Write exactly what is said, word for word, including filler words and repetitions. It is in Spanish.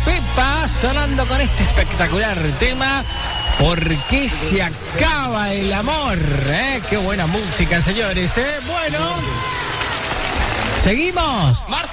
Pepa sonando con este espectacular tema. ¿Por qué se acaba el amor? ¿Eh? Qué buena música, señores, ¿eh? Bueno, seguimos. Marce.